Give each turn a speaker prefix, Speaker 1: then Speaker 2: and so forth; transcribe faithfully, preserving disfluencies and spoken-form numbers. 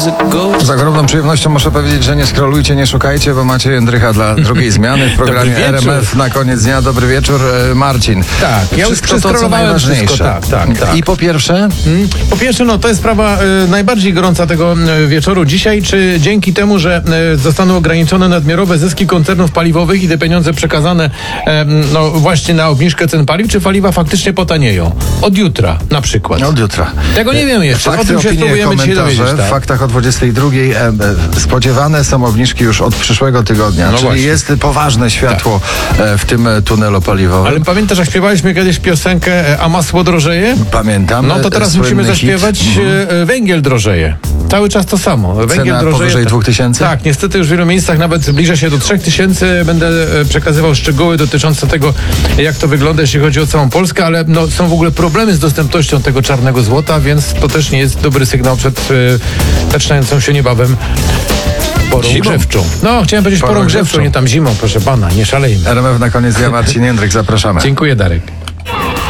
Speaker 1: years ago.
Speaker 2: Z ogromną przyjemnością muszę powiedzieć, że nie scrollujcie, nie szukajcie, bo macie Jędrycha dla drugiej zmiany w programie R M F na koniec dnia. Dobry wieczór, Marcin.
Speaker 3: Tak, ja już przeskrolowałem wszystko, tak, tak, tak.
Speaker 2: I po pierwsze?
Speaker 3: Hmm, po pierwsze, no to jest sprawa y, najbardziej gorąca tego y, wieczoru dzisiaj, czy dzięki temu, że y, zostaną ograniczone nadmiarowe zyski koncernów paliwowych i te pieniądze przekazane y, no właśnie na obniżkę cen paliw, czy paliwa faktycznie potanieją? Od jutra na przykład.
Speaker 2: Od jutra.
Speaker 3: Tego nie wiem jeszcze.
Speaker 2: Fakty,
Speaker 3: o tym się
Speaker 2: opinie,
Speaker 3: spróbujemy dzisiaj dowiedzieć.
Speaker 2: W
Speaker 3: Tak?
Speaker 2: faktach o dwudziestej drugiej e, e, spodziewane są obniżki już od przyszłego tygodnia,
Speaker 3: no
Speaker 2: czyli
Speaker 3: właśnie.
Speaker 2: jest poważne światło tak. e, w tym tunelu paliwowym.
Speaker 3: Ale pamiętasz, jak śpiewaliśmy kiedyś piosenkę A masło drożeje?
Speaker 2: Pamiętam.
Speaker 3: No to teraz musimy zaśpiewać hit. E, węgiel drożeje. Cały czas to samo. Węgiel
Speaker 2: Cena
Speaker 3: drożeje.
Speaker 2: powyżej dwóch tysięcy?
Speaker 3: Tak, niestety już w wielu miejscach nawet zbliża się do trzech tysięcy. Będę przekazywał szczegóły dotyczące tego, jak to wygląda, jeśli chodzi o całą Polskę, ale no, są w ogóle problemy z dostępnością tego czarnego złota, więc to też nie jest dobry sygnał przed e, zaczynającą się niebawem porą
Speaker 2: Zimą?
Speaker 3: grzewczą. No, chciałem powiedzieć porą, porą grzewczą, nie tam zimą, proszę pana, nie szalejmy.
Speaker 2: R M F na koniec dnia, Marcin Jędryk, zapraszamy.
Speaker 3: Dziękuję, Darek.